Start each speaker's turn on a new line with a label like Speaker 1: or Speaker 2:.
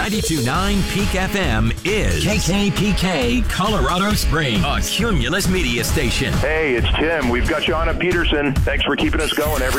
Speaker 1: 92.9 Peak FM is KKPK Colorado Springs, a Cumulus media station.
Speaker 2: Hey, it's Tim. We've got you on at Peterson. Thanks for keeping us going every